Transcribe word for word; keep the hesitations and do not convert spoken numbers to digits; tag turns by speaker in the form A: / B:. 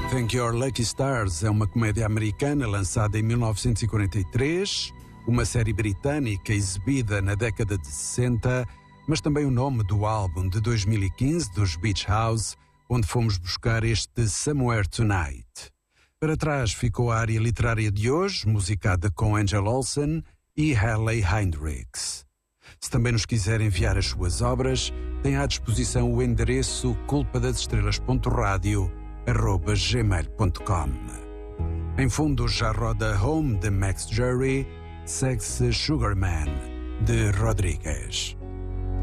A: Thank Your Lucky Stars é uma comédia americana lançada em mil novecentos e quarenta e três, uma série britânica exibida na década de sessenta, mas também o nome do álbum de dois mil e quinze dos Beach House, onde fomos buscar este Somewhere Tonight. Para trás ficou a área literária de hoje, musicada com Angel Olsen e Halle Heinrichs. Se também nos quiser enviar as suas obras, tem à disposição o endereço culpadasestrelas.radio arroba gmail ponto com. Em fundo já roda Home de Max Jury, segue-se Sugar Man de Rodrigues.